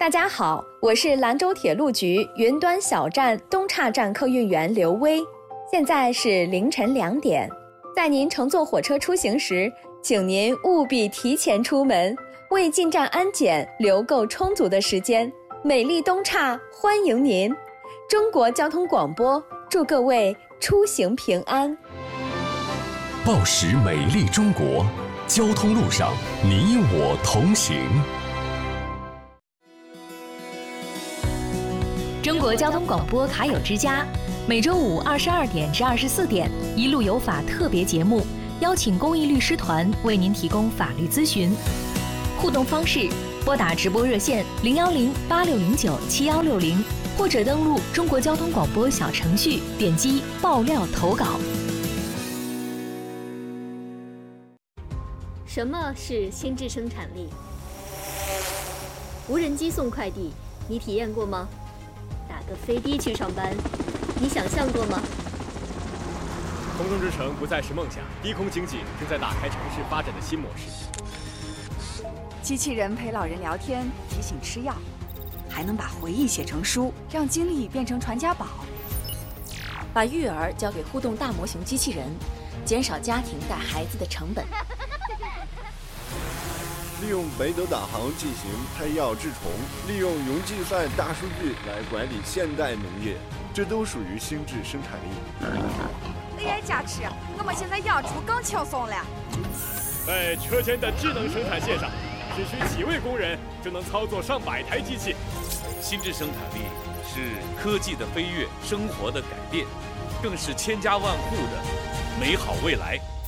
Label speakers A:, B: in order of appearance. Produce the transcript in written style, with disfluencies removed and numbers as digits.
A: 大家好，我是兰州铁路局云端小站东岔站客运员刘威。现在是凌晨2点，在您乘坐火车出行时，请您务必提前出门，为进站安检留够充足的时间。美丽东岔欢迎您！中国交通广播祝各位出行平安。
B: 报时美丽中国，交通路上你我同行。
C: 中国交通广播卡友之家，每周五22点至24点，一路有法特别节目，邀请公益律师团为您提供法律咨询。互动方式：拨打直播热线010-8609-7160，或者登录中国交通广播小程序，点击爆料投稿。
D: 什么是心智生产力？无人机送快递，你体验过吗？打个飞的去上班，你想象过吗？
E: 空中之城不再是梦想，低空经济正在打开城市发展的新模式。
F: 机器人陪老人聊天，提醒吃药，还能把回忆写成书，让经历变成传家宝。
G: 把育儿交给互动大模型机器人，减少家庭带孩子的成本。
H: 利用北斗导航进行拍药治虫，利用云计算大数据来管理现代农业，这都属于心智生产力。
F: AI 加持，我们现在养猪更轻松了。
E: 在车间的智能生产线上，只需几位工人就能操作上百台机器。
I: 心智生产力是科技的飞跃，生活的改变，更是千家万户的美好未来。